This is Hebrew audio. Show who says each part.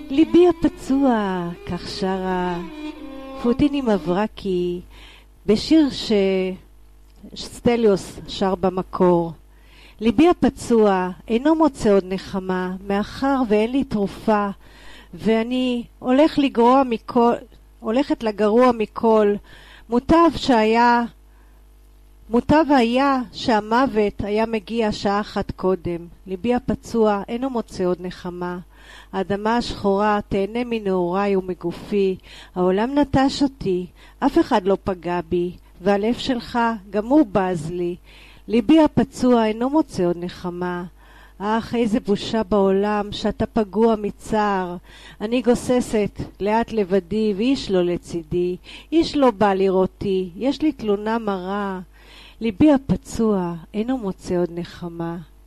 Speaker 1: ליבי הפצוע, כך שרה פוטיני מברקי בשיר שסטליוס שר במקור. ליבי הפצוע אינו מוצא עוד נחמה, מאחר ואין לי תרופה, ואני הולכת לגרוע מכל. מוטב היה שהמוות היה מגיע שעה אחת קודם. ליבי הפצוע אינו מוצא עוד נחמה. האדמה השחורה תהנה מנעוריי ומגופי. העולם נטש אותי, אף אחד לא פגע בי, והלב שלך גם הוא בז לי. ליבי הפצוע אינו מוצא עוד נחמה. אך איזה בושה בעולם שאתה פגוע מצער. אני גוססת לאט לבדי ואיש לא לצידי, איש לא בא לראותי, יש לי תלונה מרה. ליבי הפצוע אינו מוצא עוד נחמה.